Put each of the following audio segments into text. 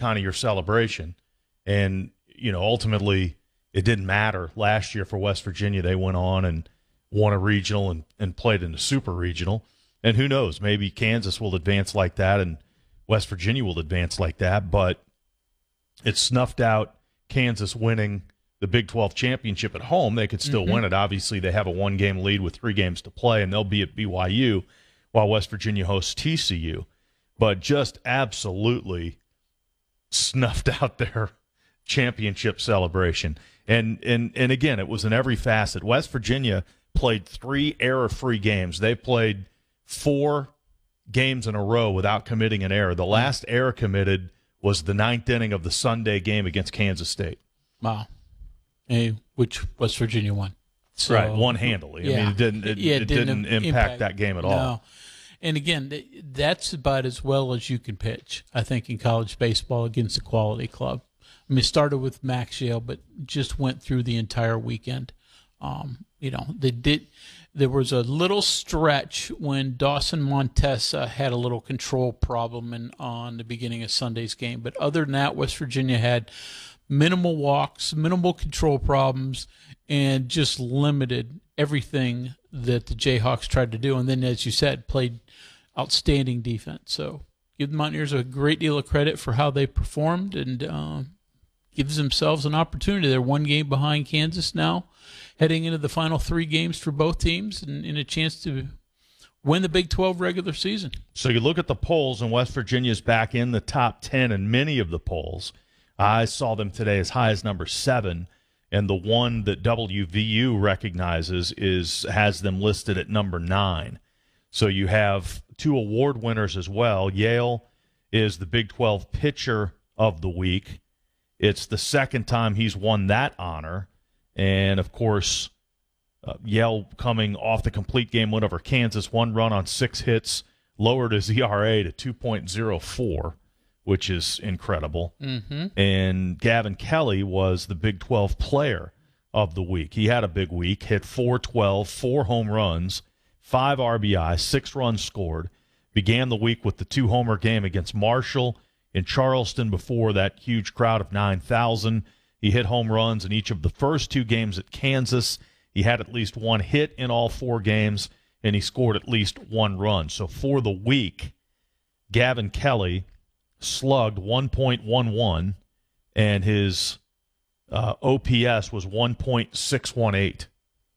kind of your celebration. And, ultimately it didn't matter last year for West Virginia. They went on and won a regional and played in a super regional. And who knows, maybe Kansas will advance like that and West Virginia will advance like that. But it snuffed out Kansas winning the Big 12 championship at home. They could still win it. Obviously, they have a one-game lead with 3 games to play, and they'll be at BYU while West Virginia hosts TCU. But just absolutely snuffed out their championship celebration. And again, it was in every facet. West Virginia played 3 error-free games. They played 4 games in a row without committing an error. The last error committed was the 9th inning of the Sunday game against Kansas State. Wow. Which West Virginia won. So, right, won handily. Yeah. I mean, it didn't impact that game at all. No. And again, that's about as well as you can pitch, I think, in college baseball against a quality club. I mean, it started with Max Yale, but just went through the entire weekend. They did. There was a little stretch when Dawson Montesa had a little control problem on the beginning of Sunday's game. But other than that, West Virginia had minimal walks, minimal control problems, and just limited everything that the Jayhawks tried to do. And then, as you said, played outstanding defense. So give the Mountaineers a great deal of credit for how they performed and gives themselves an opportunity. They're 1 game behind Kansas now, heading into the final 3 games for both teams and a chance to win the Big 12 regular season. So you look at the polls, and West Virginia's back in the top 10 in many of the polls. I saw them today as high as number 7, and the one that WVU recognizes has them listed at number 9. So you have 2 award winners as well. Yale is the Big 12 Pitcher of the Week. It's the second time he's won that honor. And, of course, Yale coming off the complete game win over Kansas, 1 run on 6 hits, lowered his ERA to 2.04, which is incredible. And Gavin Kelly was the Big 12 Player of the Week. He had a big week, hit .412, 4 home runs, 5 RBI, 6 runs scored. Began the week with the 2-homer game against Marshall in Charleston before that huge crowd of 9,000. He hit home runs in each of the first 2 games at Kansas. He had at least 1 hit in all 4 games, and he scored at least 1 run. So for the week, Gavin Kelly slugged 1.11, and his OPS was 1.618.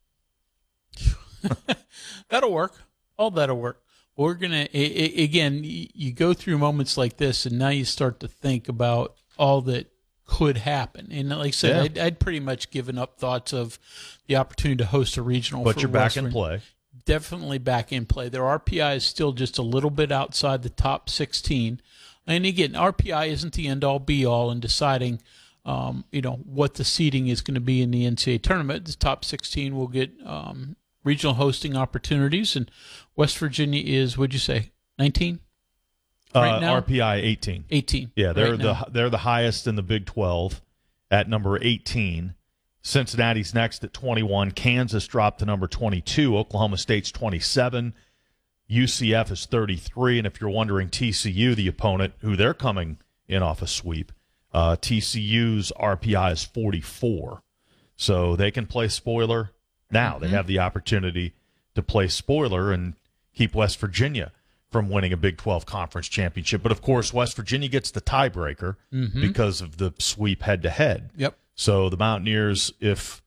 That'll work. All that'll work. We're going to, again, you go through moments like this, and now you start to think about all that could happen. And like I said, Yeah. I'd pretty much given up thoughts of the opportunity to host a regional. But for you're back West in Virginia. play. Definitely back in play. Their RPI is still just a little bit outside the top 16. And again, RPI isn't the end-all, be-all in deciding, what the seeding is going to be in the NCAA tournament. The top 16 will get regional hosting opportunities, and West Virginia is, what'd you say, 19? Right now? RPI 18. 18. Yeah, they're right they're the highest in the Big 12 at number 18. Cincinnati's next at 21. Kansas dropped to number 22. Oklahoma State's 27. UCF is 33. And if you're wondering, TCU, the opponent, who they're coming in off a sweep, TCU's RPI is 44. So they can play spoiler now. They have the opportunity to play spoiler and keep West Virginia from winning a Big 12 conference championship. But, of course, West Virginia gets the tiebreaker because of the sweep head-to-head. Yep. So the Mountaineers, if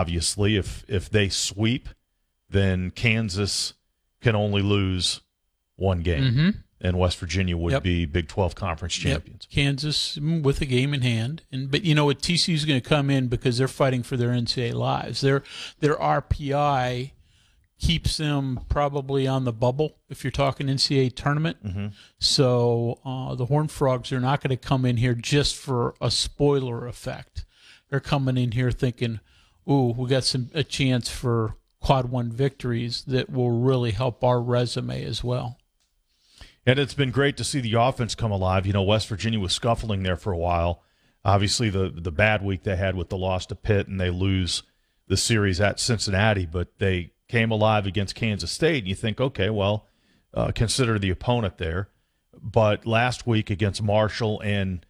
they sweep, then Kansas can only lose 1 game, and West Virginia would be Big 12 conference champions. Yep. Kansas with a game in hand. But you know what? TCU is going to come in because they're fighting for their NCAA lives. Their RPI keeps them probably on the bubble if you're talking NCAA tournament. So the Horned Frogs are not going to come in here just for a spoiler effect. They're coming in here thinking, ooh, we got a chance for quad 1 victories that will really help our resume as well. And it's been great to see the offense come alive. You know, West Virginia was scuffling there for a while. Obviously, the bad week they had with the loss to Pitt, and they lose the series at Cincinnati, but they came alive against Kansas State, and you think, okay, well, consider the opponent there. But last week against Marshall and